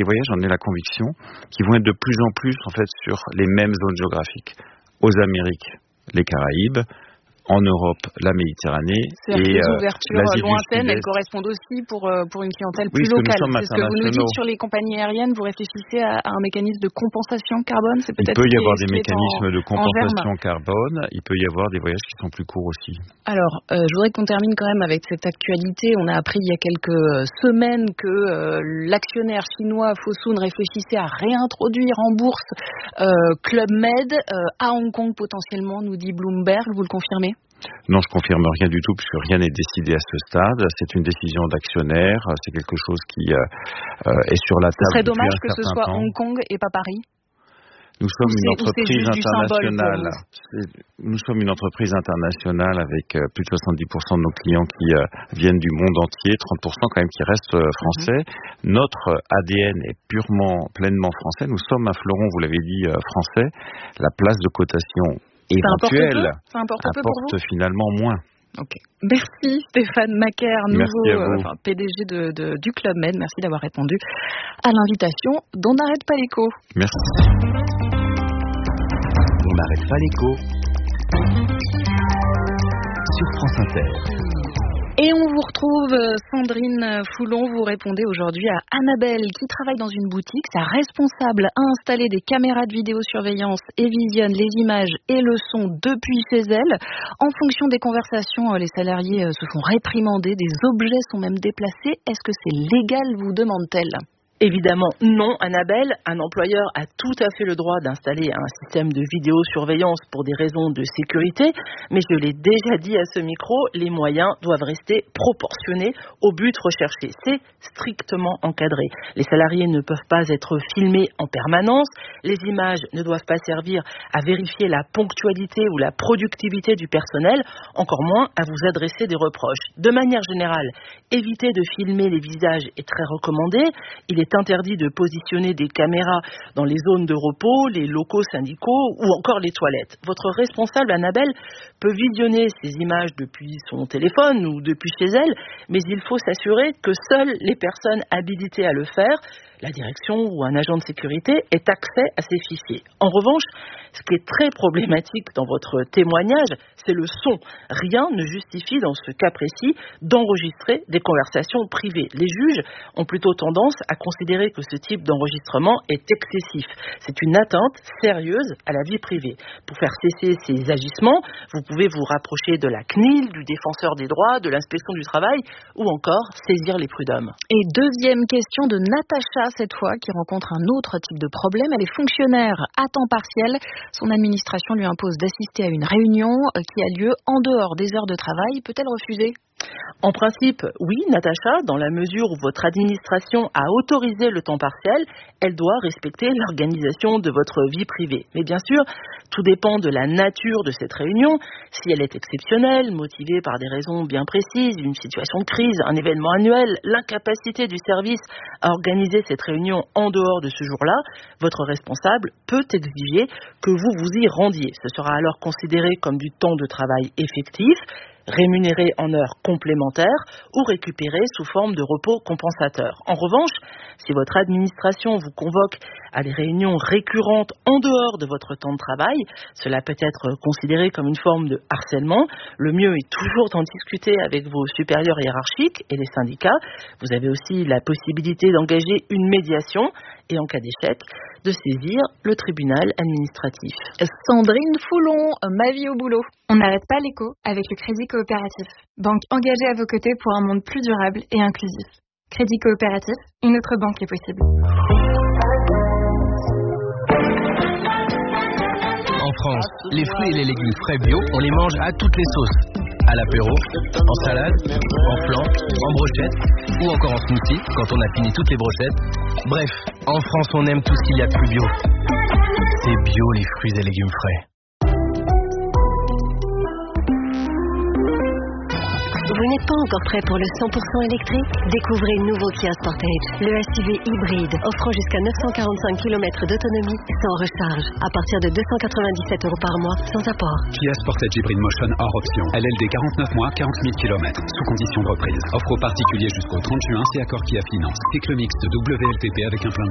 des voyages, j'en ai la conviction, qui vont être de plus en plus en fait sur les mêmes zones géographiques. Aux Amériques, les Caraïbes. En Europe, la Méditerranée et les ouvertures l'Asie lointaines, du elles correspondent aussi pour une clientèle oui, plus locale. C'est ce que vous nous dites sur les compagnies aériennes. Vous réfléchissez à un mécanisme de compensation carbone. C'est peut-être il peut y avoir des mécanismes de compensation carbone. Il peut y avoir des voyages qui sont plus courts aussi. Alors, je voudrais qu'on termine quand même avec cette actualité. On a appris il y a quelques semaines que l'actionnaire chinois Fosun réfléchissait à réintroduire en bourse Club Med à Hong Kong potentiellement, nous dit Bloomberg. Vous le confirmez ? Non, je confirme rien du tout puisque rien n'est décidé à ce stade. C'est une décision d'actionnaire. C'est quelque chose qui est sur la table. Ce serait dommage que ce soit Hong Kong et pas Paris. Nous sommes une entreprise internationale. Nous sommes une entreprise internationale avec plus de 70% de nos clients qui viennent du monde entier, 30% quand même qui restent français. Notre ADN est pleinement français. Nous sommes un fleuron, vous l'avez dit, français. La place de cotation éventuelle apporte finalement moins. Okay. Merci Stéphane Macaire, nouveau PDG du Club Med. Merci d'avoir répondu à l'invitation d'On n'arrête pas l'écho. Merci. On n'arrête pas l'écho sur France Inter. Et on vous retrouve, Sandrine Foulon, vous répondez aujourd'hui à Annabelle qui travaille dans une boutique. Sa responsable a installé des caméras de vidéosurveillance et visionne les images et le son depuis chez elle. En fonction des conversations, les salariés se font réprimander, des objets sont même déplacés. Est-ce que c'est légal, vous demande-t-elle ? Évidemment non, Annabelle. Un employeur a tout à fait le droit d'installer un système de vidéosurveillance pour des raisons de sécurité, mais je l'ai déjà dit à ce micro, les moyens doivent rester proportionnés au but recherché. C'est strictement encadré. Les salariés ne peuvent pas être filmés en permanence, les images ne doivent pas servir à vérifier la ponctualité ou la productivité du personnel, encore moins à vous adresser des reproches. De manière générale, éviter de filmer les visages est très recommandé. Il est interdit de positionner des caméras dans les zones de repos, les locaux syndicaux ou encore les toilettes. Votre responsable, Annabelle, peut visionner ces images depuis son téléphone ou depuis chez elle, mais il faut s'assurer que seules les personnes habilitées à le faire, la direction ou un agent de sécurité, aient accès à ces fichiers. En revanche, ce qui est très problématique dans votre témoignage, c'est le son. Rien ne justifie dans ce cas précis d'enregistrer des conversations privées. Les juges ont plutôt tendance à considérer que ce type d'enregistrement est excessif. C'est une atteinte sérieuse à la vie privée. Pour faire cesser ces agissements, vous pouvez vous rapprocher de la CNIL, du défenseur des droits, de l'inspection du travail ou encore saisir les prud'hommes. Et deuxième question de Natacha, cette fois, qui rencontre un autre type de problème. Elle est fonctionnaire à temps partiel. Son administration lui impose d'assister à une réunion qui a lieu en dehors des heures de travail. Peut-elle refuser ? En principe, oui, Natacha, dans la mesure où votre administration a autorisé le temps partiel, elle doit respecter l'organisation de votre vie privée. Mais bien sûr, tout dépend de la nature de cette réunion. Si elle est exceptionnelle, motivée par des raisons bien précises, une situation de crise, un événement annuel, l'incapacité du service à organiser cette réunion en dehors de ce jour-là, votre responsable peut exiger que vous vous y rendiez. Ce sera alors considéré comme du temps de travail effectif, rémunéré en heures complémentaires ou récupéré sous forme de repos compensateur. En revanche, si votre administration vous convoque à des réunions récurrentes en dehors de votre temps de travail, cela peut être considéré comme une forme de harcèlement. Le mieux est toujours d'en discuter avec vos supérieurs hiérarchiques et les syndicats. Vous avez aussi la possibilité d'engager une médiation et en cas d'échec, de saisir le tribunal administratif. Sandrine Foulon, ma vie au boulot. On n'arrête pas l'écho avec le Crédit Coopératif. Banque engagée à vos côtés pour un monde plus durable et inclusif. Crédit Coopératif, une autre banque est possible. En France, les fruits et les légumes frais bio, on les mange à toutes les sauces. À l'apéro, en salade, en flan, en brochette ou encore en smoothie quand on a fini toutes les brochettes. Bref, en France, on aime tout ce qu'il y a de plus bio. C'est bio les fruits et légumes frais. Vous n'êtes pas encore prêt pour le 100% électrique ? Découvrez le nouveau Kia Sportage, le SUV hybride offrant jusqu'à 945 km d'autonomie sans recharge, à partir de 297 € par mois sans apport. Kia Sportage Hybrid Motion hors option. LLD 49 mois, 40 000 km. Sous condition de reprise. Offre aux particuliers jusqu'au 30 juin, c'est accord Kia Finance. Cycle mixte WLTP avec un plein